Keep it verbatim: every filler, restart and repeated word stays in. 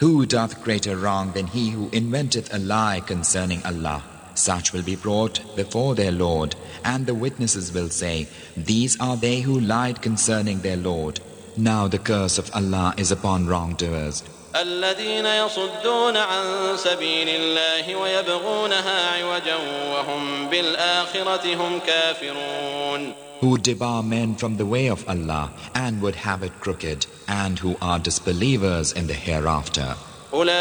Who doth greater wrong than he who inventeth a lie concerning Allah? Such will be brought before their Lord, and the witnesses will say, These are they who lied concerning their Lord. Now the curse of Allah is upon wrongdoers. الذين يصدون عن سبيل الله ويبغونها عوجا وهم بالآخرة هم كافرون. Who debar men from the way of Allah and would have it crooked, and who are disbelievers in the hereafter.